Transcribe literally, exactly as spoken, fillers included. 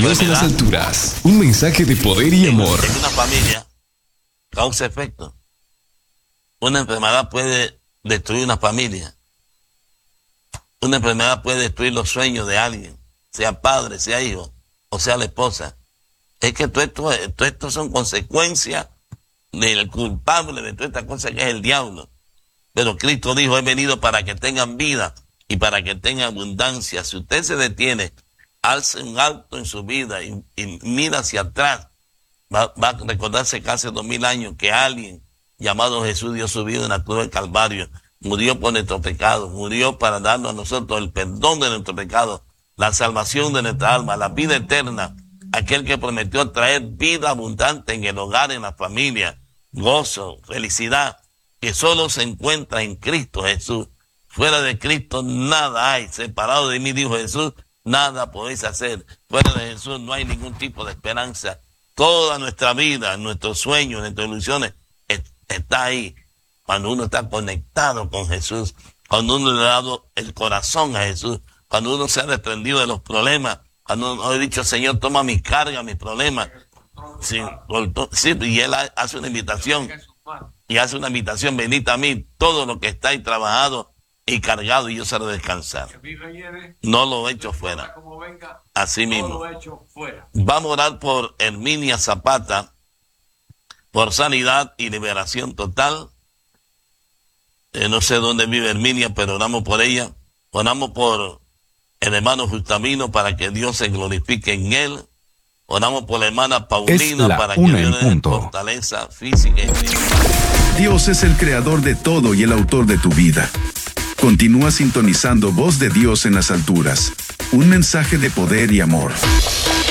Dios en las alturas. Un mensaje de poder y amor. En una familia causa efecto. Una enfermedad puede destruir una familia. Una enfermedad puede destruir los sueños de alguien, sea padre, sea hijo, o sea la esposa. Es que todo esto, todo esto son consecuencias del culpable de toda esta cosa que es el diablo. Pero Cristo dijo, he venido para que tengan vida y para que tengan abundancia. Si usted se detiene, alce un alto en su vida y, y mira hacia atrás, va, va a recordarse que hace dos mil años que alguien llamado Jesús dio su vida en la cruz del Calvario, murió por nuestros pecados, murió para darnos a nosotros el perdón de nuestros pecados, la salvación de nuestra alma, la vida eterna, aquel que prometió traer vida abundante en el hogar, en la familia, gozo, felicidad, que solo se encuentra en Cristo Jesús. Fuera de Cristo nada hay, separado de mí, dijo Jesús, nada podéis hacer. Fuera de Jesús no hay ningún tipo de esperanza. Toda nuestra vida, nuestros sueños, nuestras ilusiones, está ahí. Cuando uno está conectado con Jesús, cuando uno le ha dado el corazón a Jesús, cuando uno se ha desprendido de los problemas, cuando uno ha dicho, Señor, toma mis cargas, mis problemas. Sí, sí, y Él hace una invitación, y hace una invitación, venid a mí, todo lo que está ahí trabajado y cargado, y yo se haré descansar. No lo he hecho fuera. Así mismo. Vamos a orar por Herminia Zapata, por sanidad y liberación total. Eh, no sé dónde vive Herminia, pero oramos por ella. Oramos por el hermano Justamino para que Dios se glorifique en él. Oramos por la hermana Paulina la para que Dios le dé fortaleza física y espiritual. Dios es el creador de todo y el autor de tu vida. Continúa sintonizando Voz de Dios en las alturas. Un mensaje de poder y amor.